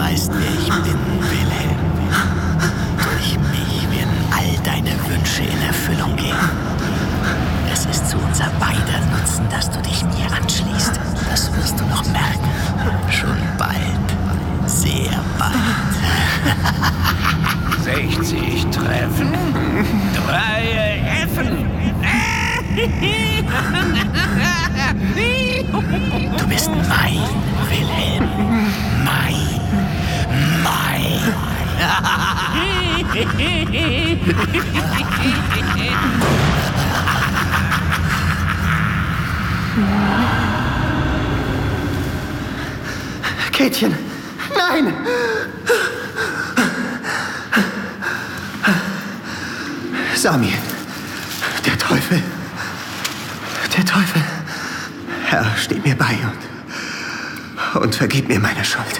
weißt, wer ich bin, Wilhelm. Durch mich werden all deine Wünsche in Erfüllung gehen. Es ist zu unser beider Nutzen, dass du dich mir anschließt. Das wirst du noch merken. Schon bald. Sehr bald. 60 Treffen, 3 Effen. Du bist mein, Wilhelm. Mein. Käthchen, nein! Sami, der Teufel. Der Teufel. Herr, steh mir bei und vergib mir meine Schuld.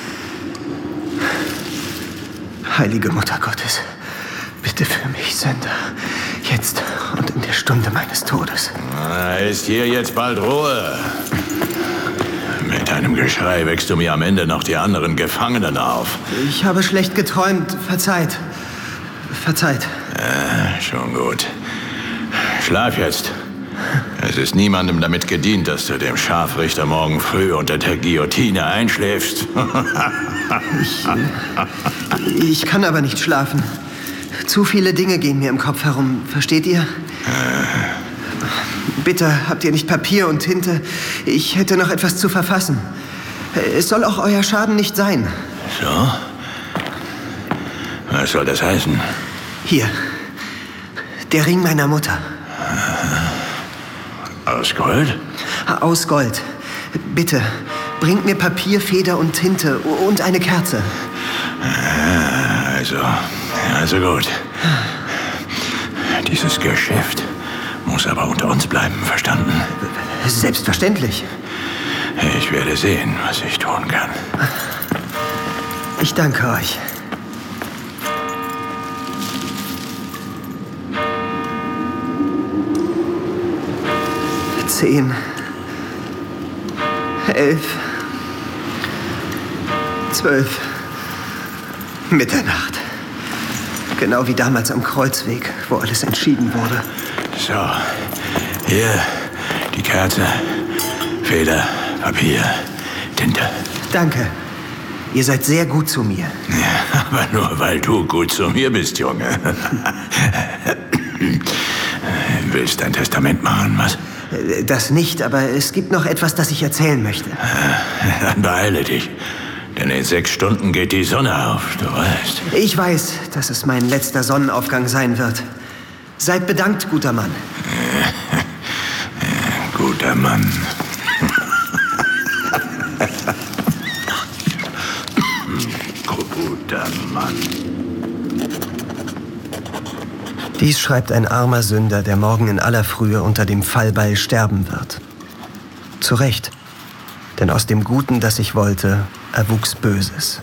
Heilige Mutter Gottes, bitte für mich, Sünder, jetzt und in der Stunde meines Todes. Ist hier jetzt bald Ruhe? Mit deinem Geschrei wächst du mir am Ende noch die anderen Gefangenen auf. Ich habe schlecht geträumt. Verzeiht. Verzeiht. Schon gut. Schlaf jetzt. Es ist niemandem damit gedient, dass du dem Scharfrichter morgen früh unter der Guillotine einschläfst. Ich kann aber nicht schlafen. Zu viele Dinge gehen mir im Kopf herum. Versteht ihr? Bitte, habt ihr nicht Papier und Tinte? Ich hätte noch etwas zu verfassen. Es soll auch euer Schaden nicht sein. So? Was soll das heißen? Hier. Der Ring meiner Mutter. Aus Gold? Aus Gold. Bitte, bringt mir Papier, Feder und Tinte und eine Kerze. Also gut. Dieses Geschäft muss aber unter uns bleiben, verstanden? Selbstverständlich. Ich werde sehen, was ich tun kann. Ich danke euch. Zehn, 11, 12, Mitternacht. Genau wie damals am Kreuzweg, wo alles entschieden wurde. So, hier die Kerze, Feder, Papier, Tinte. Danke. Ihr seid sehr gut zu mir. Ja, aber nur weil du gut zu mir bist, Junge. Willst ein Testament machen, was? Das nicht, aber es gibt noch etwas, das ich erzählen möchte. Dann beeile dich. Denn in 6 Stunden geht die Sonne auf, du weißt. Ich weiß, dass es mein letzter Sonnenaufgang sein wird. Seid bedankt, guter Mann. Guter Mann. Guter Mann. Dies schreibt ein armer Sünder, der morgen in aller Frühe unter dem Fallbeil sterben wird. Zu Recht, denn aus dem Guten, das ich wollte, erwuchs Böses.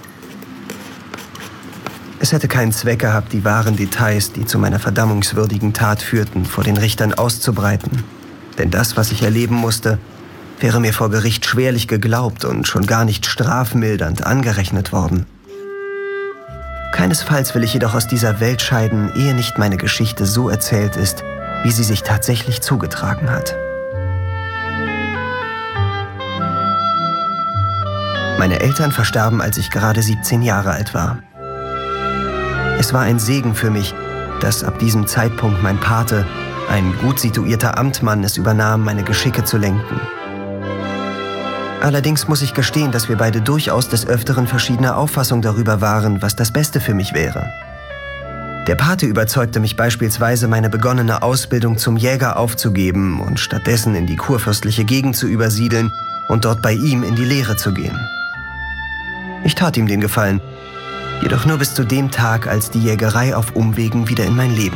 Es hätte keinen Zweck gehabt, die wahren Details, die zu meiner verdammungswürdigen Tat führten, vor den Richtern auszubreiten. Denn das, was ich erleben musste, wäre mir vor Gericht schwerlich geglaubt und schon gar nicht strafmildernd angerechnet worden. Keinesfalls will ich jedoch aus dieser Welt scheiden, ehe nicht meine Geschichte so erzählt ist, wie sie sich tatsächlich zugetragen hat. Meine Eltern verstarben, als ich gerade 17 Jahre alt war. Es war ein Segen für mich, dass ab diesem Zeitpunkt mein Pate, ein gut situierter Amtmann, es übernahm, meine Geschicke zu lenken. Allerdings muss ich gestehen, dass wir beide durchaus des Öfteren verschiedener Auffassung darüber waren, was das Beste für mich wäre. Der Pate überzeugte mich beispielsweise, meine begonnene Ausbildung zum Jäger aufzugeben und stattdessen in die kurfürstliche Gegend zu übersiedeln und dort bei ihm in die Lehre zu gehen. Ich tat ihm den Gefallen, jedoch nur bis zu dem Tag, als die Jägerei auf Umwegen wieder in mein Leben